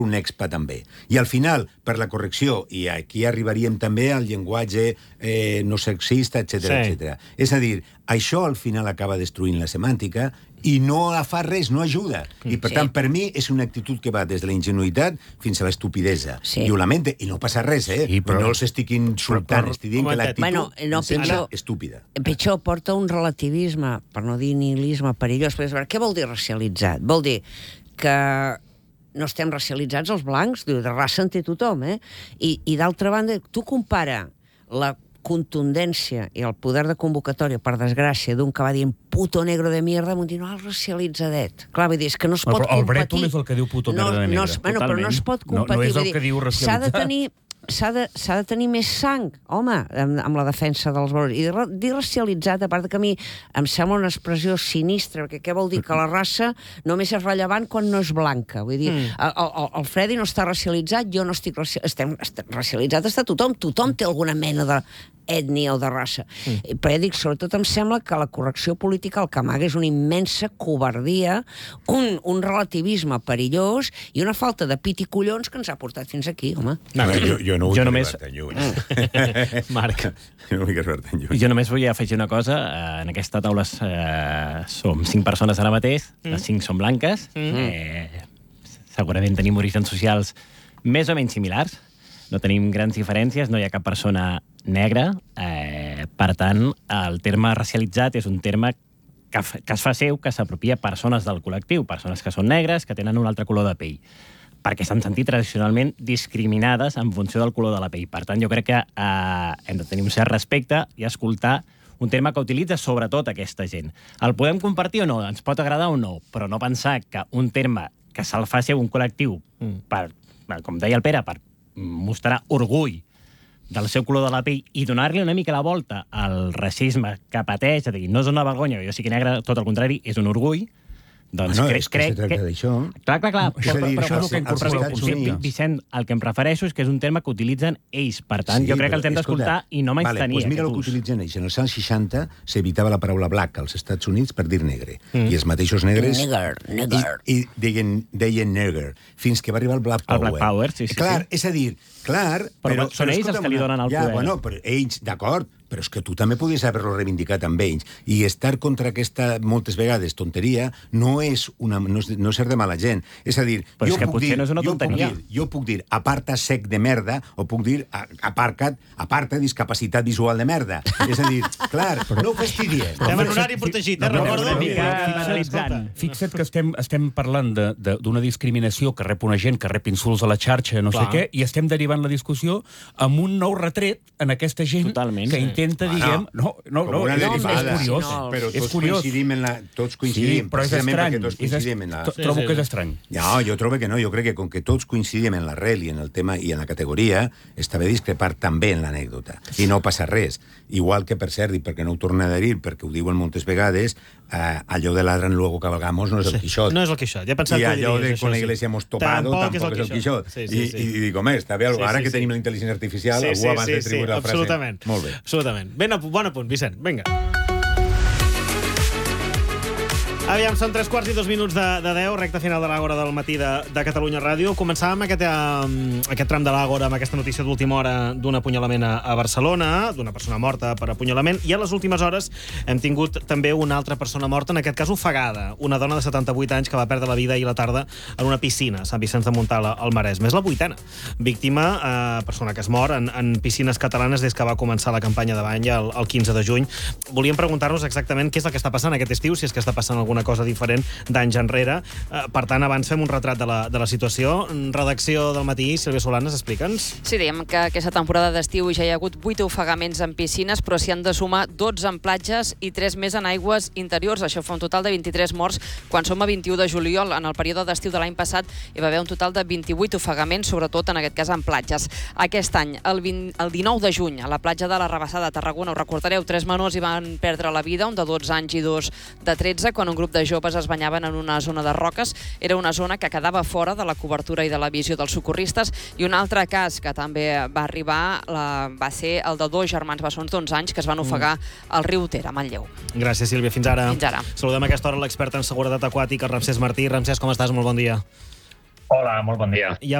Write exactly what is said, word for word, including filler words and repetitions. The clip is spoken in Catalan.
un expa també. I al final, per la correcció, i aquí arribaríem també al llenguatge eh, no sexista, etcètera, Sí. etcètera. És a dir, això al final acaba destruint la semàntica i no fa res, no ajuda. I, per Sí. tant, per mi és una actitud que va des de la ingenuïtat fins a l'estupidesa. Sí. I ho lamente, i no passa res, eh? Sí, però- no els estic insultant, però- estic dient que Momentet. l'actitud Bueno, no, em sembla pitjor. estúpida. Pitjor, porta un relativisme, per no dir nihilisme perillós. Perquè, a veure, què vol dir racialitzat? Vol dir que no estem racialitzats els blancs, diu, de raça en té tothom, eh? I, i d'altra banda, tu compara la contundència i el poder de convocatòria, per desgràcia, d'un que va dient puto negro de mierda, amb un dir, no, el racialitzadet. Clar, vull dir, és que no es pot Però el competir... Breton és el que diu puto negro de no, negre. es, bueno, però no es pot No- no competir. és el vull que dir, diu S'ha de racialitzat. tenir s'ha de, s'ha de tenir més sang, home, amb, amb la defensa dels valors. I ra- dir racialitzat, a part que a mi em sembla una expressió sinistra, perquè què vol dir? Que la raça només és rellevant quan no és blanca. Vull dir, mm. el, el, el Freddy no està racialitzat, jo no estic racialitzat. Estem, estem, racialitzat està tothom. Tothom té alguna mena de ètnia o de raça. Mm. Però ja dic, sobretot em sembla que la correcció política el que amaga és una immensa covardia, un, un relativisme perillós i una falta de pit i collons que ens ha portat fins aquí, home. No, jo, jo no vull Jo arribar només- tan lluny. Marc. Jo no vull arribar tan lluny. Jo només vull afegir una cosa. En aquesta taula eh, som cinc persones ara mateix, mm. les cinc són blanques, mm. eh, segurament tenim orígens socials més o menys similars, no tenim grans diferències, no hi ha cap persona negra, eh, per tant, el terme racialitzat és un terme que, f- que es fa seu, que s'apropia a persones del col·lectiu, persones que són negres, que tenen un altre color de pell, perquè s'han sentit tradicionalment discriminades en funció del color de la pell. Per tant, jo crec que eh, hem de tenir un cert respecte i escoltar un terme que utilitza sobretot aquesta gent. El podem compartir o no, ens pot agradar o no, però no pensar que un terme que se'l fa ser un col·lectiu, mm. per, per, com deia el Pere, per mostrar orgull del seu color de la pell i donar-li una mica la volta al racisme que pateix, és a dir, no és una vergonya, jo sigui negre, tot el contrari, és un orgull, doncs Bueno, crec, és que crec se tracta d'això. Clar, clar, clar. És a dir, però, això però, és el que però, als però, Estats però, Units. Vicent, el que em refereixo és que és un terme que utilitzen ells. Per tant, Sí, jo crec que els hem però, d'escoltar escolta, i no menys vale, tenir pues mira el que aquest ús. utilitzen ells. En els anys seixanta s'evitava la paraula black als Estats Units per dir negre. Mm. I els mateixos negres... Nigger, nigger. I, i deien, deien negre, fins que va arribar el Black El Power. Black Power, sí, sí, Clar, sí. és a dir, clar... Però són ells els escolta'm, que li donen el ja, poder. Bueno, però ells, d'acord, però és que tu també podies haver-lo reivindicat amb ells. I estar contra aquesta, moltes vegades, tonteria, no és, una, no és, no és ser de mala gent. És a dir, Però jo és que puc potser dir, no és una jo puc tonteria. dir, jo puc dir aparta sec de merda, o puc dir a- aparca't, aparta discapacitat visual de merda. És a dir, clar, no ho fastidiem. Estem en horari protegit, eh? No, Recordo. una mica Escolta, banalitzant. Fixa't que estem, estem parlant de- de- d'una discriminació que rep una gent que rep insults a la xarxa, no Clar. sé què, i estem derivant la discussió amb un nou retret en aquesta gent Totalment, que sí. intenta, Ah, diguem... No, no, com no, una és, és derivada. curiós. No, Però és tots curiós. coincidim en la... Tots Sí, coincidim, però és precisament estrany. perquè tots És es... coincidim en la... to- Trobo sí, que sí. és estrany. No, jo trobo que no. Jo crec que com que tots coincidim en l'arrel i en el tema i en la categoria, està bé discrepar també en l'anècdota. I no passa res. Igual que, per cert, i perquè no ho torna a dir, perquè ho diuen moltes vegades, eh, allò de ladran luego cabalgamos no és el Quixot. No és el Quixot. Ja he pensat I que ho allò de diries, con això la sí. iglesia hemos topado tampoc, és el Quixot. Sí, sí, sí. I, i dic, home, està bé, Sí, ara sí, que sí. tenim la intel·ligència artificial, Sí, algú sí, abans sí, de tribuir sí, la frase. absolutament. Molt bé. Absolutament. Ben, a- bon apunt, Vicent. Vinga. Aviam, són tres quarts i dos minuts de, de deu, recta final de l'Àgora del matí de, de Catalunya Ràdio. Començàvem aquest, um, aquest tram de l'Àgora amb aquesta notícia d'última hora d'un apunyalament a, a Barcelona, d'una persona morta per apunyalament, i a les últimes hores hem tingut també una altra persona morta, en aquest cas ofegada, una dona de setanta-vuit anys que va perdre la vida ahir a la tarda en una piscina a Sant Vicenç de Montalt, al Maresme. És la vuitena víctima, eh, persona que es mor en, en piscines catalanes des que va començar la campanya de bany el, el quinze de juny. Volíem preguntar-nos exactament què és el que està passant aquest estiu, si és que està passant alguna cosa diferent d'anys enrere. Eh, per tant, abans fem un retrat de la, de la situació. Redacció del matí, Sílvia Solanes, explica'ns. Sí, dèiem que aquesta temporada d'estiu ja hi ha hagut vuit ofegaments en piscines, però s'hi han de sumar dotze en platges i tres més en aigües interiors. Això fa un total de vint-i-tres morts quan som a vint-i-u de juliol. En el període d'estiu de l'any passat hi va haver un total de vint-i-vuit ofegaments, sobretot en aquest cas en platges. Aquest any, el, vint, el dinou de juny, a la platja de la Rabassada de Tarragona, ho recordareu, tres menors hi van perdre la vida, un de dotze anys i dos de tretze, quan un grup de joves es banyaven en una zona de roques. Era una zona que quedava fora de la cobertura i de la visió dels socorristes. I un altre cas que també va arribar la, va ser el de dos germans bessons d'onze anys que es van ofegar al riu Ter, a Manlleu. Gràcies, Sílvia. Fins ara. Fins ara. Saludem a aquesta hora l'expert en seguretat aquàtica, Ramsès Martí. Ramsès, com estàs? Molt bon dia. Hola, molt bon dia. Hi ha